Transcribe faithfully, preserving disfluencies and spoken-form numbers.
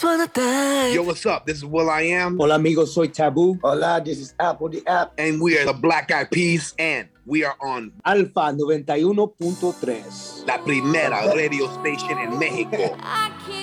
for the day. Yo, what's up? This is Will I Am. Hola amigos, soy Taboo. Hola, this is Apple the App. And we are the Black Eyed Peas. And we are on Alfa noventa y uno punto tres. La Primera Radio Station in Mexico. I can't